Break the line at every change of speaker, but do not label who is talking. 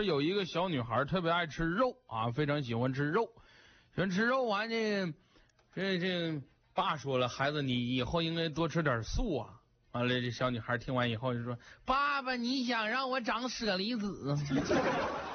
有一个小女孩特别爱吃肉啊，非常喜欢吃肉，喜欢吃肉完呢，这爸说了，孩子你以后应该多吃点素啊。完了，这小女孩听完以后就说：“爸爸，你想让我长舍利子？”